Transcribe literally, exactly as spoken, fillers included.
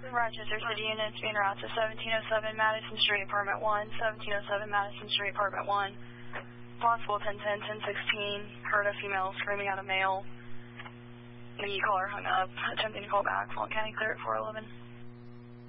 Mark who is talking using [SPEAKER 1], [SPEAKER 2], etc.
[SPEAKER 1] Rochester City units being routed to seventeen oh seven Madison Street, Apartment one, seventeen oh seven Madison Street, Apartment one. Possible ten ten, ten sixteen, heard a female screaming at a male. The caller hung up, attempting to call back. Fulton County clear at four eleven.